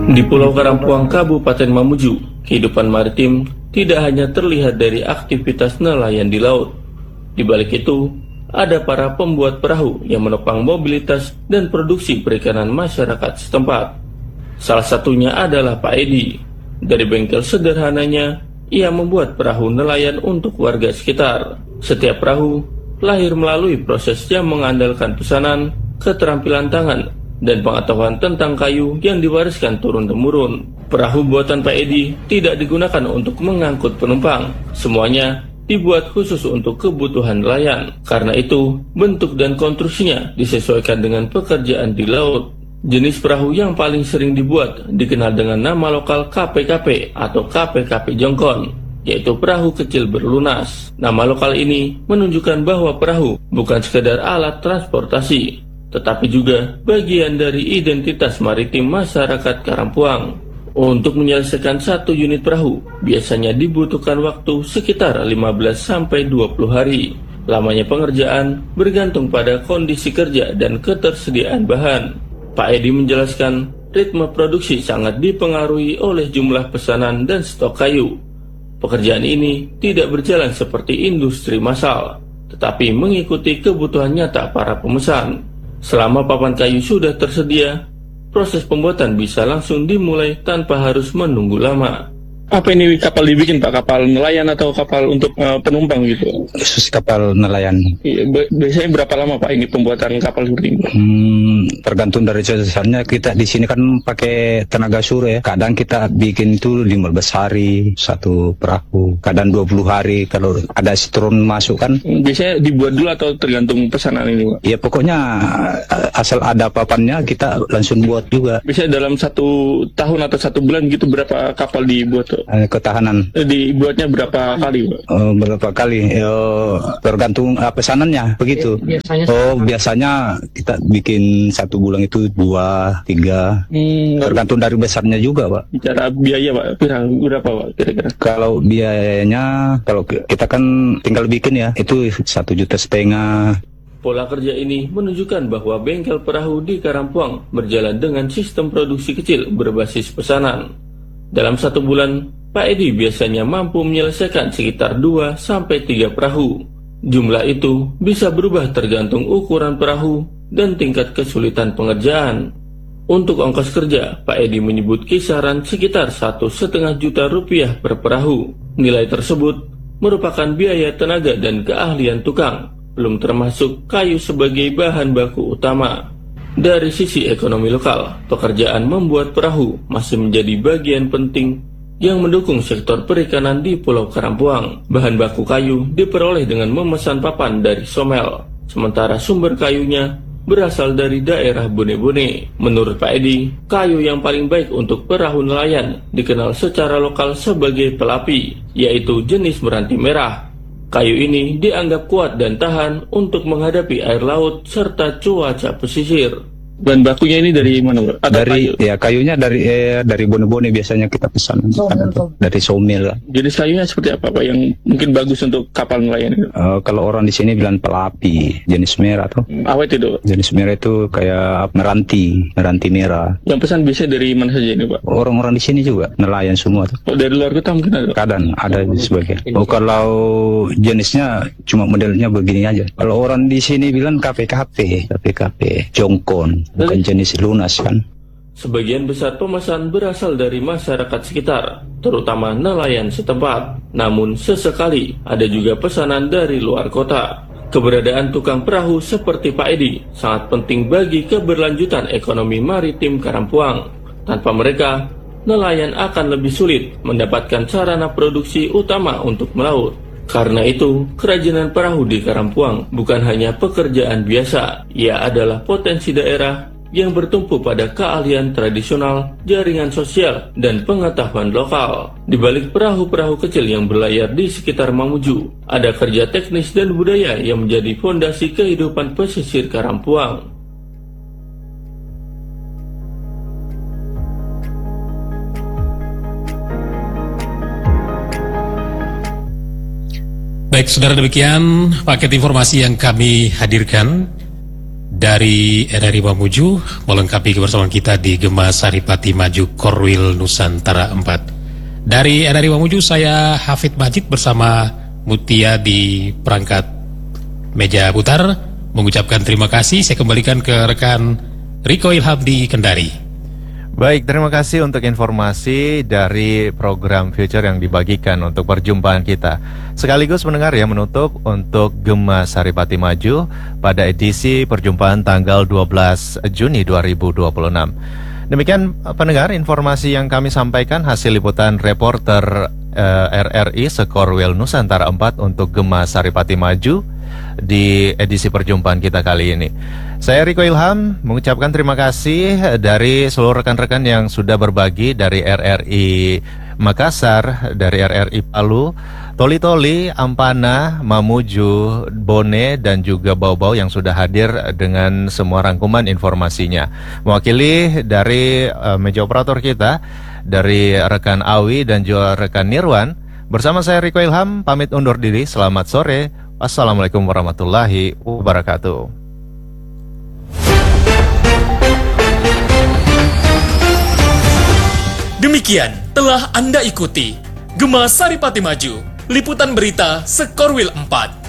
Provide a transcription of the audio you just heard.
Di Pulau Karampuang, Kabupaten Mamuju, kehidupan maritim tidak hanya terlihat dari aktivitas nelayan di laut. Di balik itu, ada para pembuat perahu yang menopang mobilitas dan produksi perikanan masyarakat setempat. Salah satunya adalah Pak Edi. Dari bengkel sederhananya, ia membuat perahu nelayan untuk warga sekitar. Setiap perahu lahir melalui proses yang mengandalkan pesanan, keterampilan tangan, dan pengetahuan tentang kayu yang diwariskan turun-temurun. Perahu buatan Pak Edi tidak digunakan untuk mengangkut penumpang. Semuanya dibuat khusus untuk kebutuhan nelayan. Karena itu, bentuk dan konstruksinya disesuaikan dengan pekerjaan di laut. Jenis perahu yang paling sering dibuat dikenal dengan nama lokal KPKP atau KPKP Jongkon, yaitu perahu kecil berlunas. Nama lokal ini menunjukkan bahwa perahu bukan sekedar alat transportasi, tetapi juga bagian dari identitas maritim masyarakat Karampuang. Untuk menyelesaikan satu unit perahu, biasanya dibutuhkan waktu sekitar 15-20 hari. Lamanya pengerjaan bergantung pada kondisi kerja dan ketersediaan bahan. Pak Edi menjelaskan, ritme produksi sangat dipengaruhi oleh jumlah pesanan dan stok kayu. Pekerjaan ini tidak berjalan seperti industri massal, tetapi mengikuti kebutuhan nyata para pemesan. Selama papan kayu sudah tersedia, proses pembuatan bisa langsung dimulai tanpa harus menunggu lama. Apa ini kapal dibikin Pak? Kapal nelayan atau kapal untuk penumpang gitu? Khusus kapal nelayan. Iya, biasanya berapa lama Pak ini pembuatan kapal seperti ini? Tergantung dari dasarnya. Kita di sini kan pakai tenaga surya. Kadang kita bikin itu 15 hari satu perahu. Kadang 20 hari kalau ada setron masuk kan. Biasanya dibuat dulu atau tergantung pesanan ini Pak? Ya pokoknya asal ada papannya kita langsung buat juga. Biasanya dalam 1 tahun atau 1 bulan gitu berapa kapal dibuat? Ketahanan. Dibuatnya berapa kali, Pak? Berapa kali? Tergantung pesanannya, begitu. Biasanya kita bikin 1 bulan itu 2, 3. Tergantung dari besarnya juga, Pak. Bicara biaya, Pak, berapa, Pak, kira-kira? Kalau biayanya, kalau kita kan tinggal bikin ya, itu 1,5 juta. Pola kerja ini menunjukkan bahwa bengkel perahu di Karampuang berjalan dengan sistem produksi kecil berbasis pesanan. Dalam 1 bulan, Pak Edi biasanya mampu menyelesaikan sekitar 2-3 perahu. Jumlah itu bisa berubah tergantung ukuran perahu dan tingkat kesulitan pengerjaan. Untuk ongkos kerja, Pak Edi menyebut kisaran sekitar 1,5 juta rupiah per perahu. Nilai tersebut merupakan biaya tenaga dan keahlian tukang, belum termasuk kayu sebagai bahan baku utama. Dari sisi ekonomi lokal, pekerjaan membuat perahu masih menjadi bagian penting yang mendukung sektor perikanan di Pulau Karampuang. Bahan baku kayu diperoleh dengan memesan papan dari Somel, sementara sumber kayunya berasal dari daerah Bone-Bone. Menurut Pak Edi, kayu yang paling baik untuk perahu nelayan dikenal secara lokal sebagai pelapi, yaitu jenis meranti merah. Kayu ini dianggap kuat dan tahan untuk menghadapi air laut serta cuaca pesisir. Dan bakunya ini dari mana, Bro? Kayunya dari Bone-Bone biasanya kita pesan. Dari Somel. Jadi kayunya seperti apa, Pak, yang mungkin bagus untuk kapal nelayan itu? Kalau orang di sini bilang pelapi, jenis merah tuh. Apa itu? Jenis merah itu kayak meranti merah. Yang pesan biasanya dari mana saja ini, Pak? Orang-orang di sini juga, nelayan semua tuh. Dari luar kota mungkin ada? Kadang ada sebagian. Kalau jenisnya cuma modelnya begini aja. Kalau orang di sini bilang KPKP, Jongkon. Bukan jenis lunas kan. Sebagian besar pemesan berasal dari masyarakat sekitar, terutama nelayan setempat. Namun sesekali ada juga pesanan dari luar kota. Keberadaan tukang perahu seperti Pak Edi sangat penting bagi keberlanjutan ekonomi maritim Karampuang. Tanpa mereka, nelayan akan lebih sulit mendapatkan sarana produksi utama untuk melaut. Karena itu, kerajinan perahu di Karampuang bukan hanya pekerjaan biasa, ia adalah potensi daerah yang bertumpu pada keahlian tradisional, jaringan sosial, dan pengetahuan lokal. Di balik perahu-perahu kecil yang berlayar di sekitar Mamuju, ada kerja teknis dan budaya yang menjadi fondasi kehidupan pesisir Karampuang. Baik, saudara, demikian paket informasi yang kami hadirkan dari RRI Mamuju melengkapi kebersamaan kita di Gema Saripati Maju Korwil Nusantara 4. Dari RRI Mamuju saya Hafid Majid bersama Mutia di perangkat meja putar mengucapkan terima kasih. Saya kembalikan ke rekan Riko Ilham di Kendari. Baik, terima kasih untuk informasi dari program Future yang dibagikan untuk perjumpaan kita. Sekaligus mendengar ya menutup untuk Gema Saripati Maju pada edisi perjumpaan tanggal 12 Juni 2026. Demikian pendengar informasi yang kami sampaikan hasil liputan reporter RRI Sekorwil Nusantara 4 untuk Gema Saripati Maju di edisi perjumpaan kita kali ini. Saya Riko Ilham mengucapkan terima kasih dari seluruh rekan-rekan yang sudah berbagi dari RRI Makassar, dari RRI Palu, Toli-Toli, Ampana, Mamuju, Bone, dan juga Bau-Bau yang sudah hadir dengan semua rangkuman informasinya. Mewakili dari meja operator kita, dari rekan Awi dan juga rekan Nirwan, bersama saya Riko Ilham pamit undur diri. Selamat sore. Wassalamualaikum warahmatullahi wabarakatuh. Demikian telah Anda ikuti Gema Saripati Maju, liputan berita Sekorwil 4.